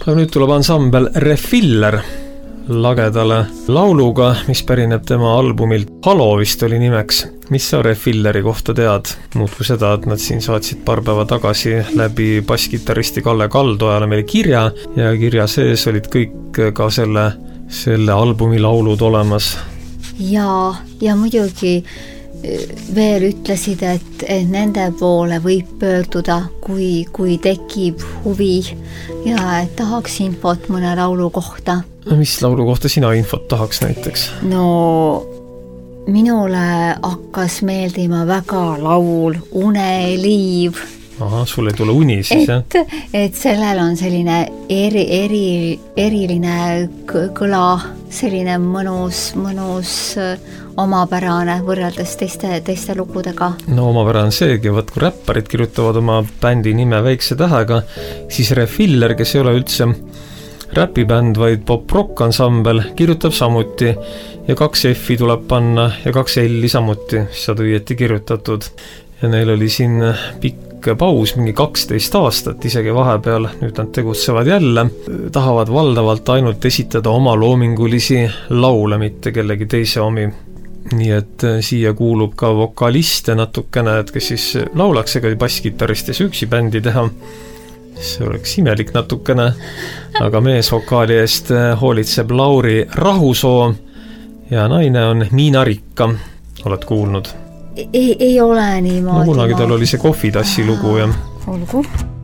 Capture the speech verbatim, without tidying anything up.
aga nüüd tuleb ansambel Refiller lagedale lauluga, mis pärineb tema albumilt Halo vist oli nimeks. Mis sa Refilleri kohta tead? Muud kui seda, et nad siin saatsid paar päeva tagasi läbi basskitaristi Kalle Kaldojale meile kirja ja kirja sees olid kõik ka selle, selle albumi laulud olemas. Ja, ja muidugi veel ütlesid, et, et nende poole võib pöörduda, kui, kui tekib huvi ja et tahaks infot mõne laulu kohta. Mis laulu kohta sina infot tahaks näiteks? No minule hakkas meeldima väga laul Uneliiv. Aha, sul ei tule uni siis, jah? Et, et sellel on selline eri, eri, eriline kõla, selline mõnus, mõnus omapärane võrreldes teiste, teiste lugudega. No omapärane seegi, võt kui räpparid kirjutavad oma bändi nime väikse tähega, siis Refiller, kes ei ole üldse räpibänd, vaid pop-rock ansambel, kirjutab samuti ja kaks F-i tuleb panna ja kaks L-i samuti, mis saad õieti kirjutatud. Ja neil oli siin pikk paus, mingi kaksteist aastat isegi vahepeal, nüüd nad tegutsevad jälle, tahavad valdavalt ainult esitada oma loomingulisi laule, mitte kellegi teise omi. Nii et siia kuulub ka vokaliste natukene, et kes siis laulaks ega basskitarist ja üksi bändi teha. See oleks imelik natukene, aga mees vokaali eest hoolitseb Lauri Rahusoo ja naine on Miina Rikka. Oled kuulnud? Ei, ei ole niimoodi. No kunagi tal oli see kohvitassi lugu ja... Olgu.